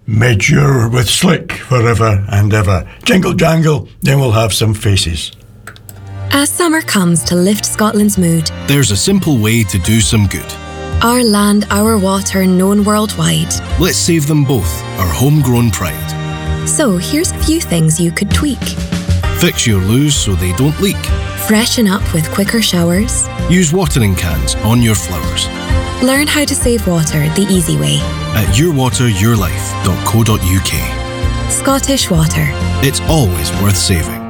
Made sure with Slick forever and ever. Jingle jangle, then we'll have some faces. As summer comes to lift Scotland's mood, there's a simple way to do some good. Our land, our water, known worldwide. Let's save them both, our homegrown pride. So here's a few things you could tweak. Fix your loos so they don't leak. Freshen up with quicker showers. Use watering cans on your flowers. Learn how to save water the easy way. At yourwateryourlife.co.uk. Scottish Water. It's always worth saving.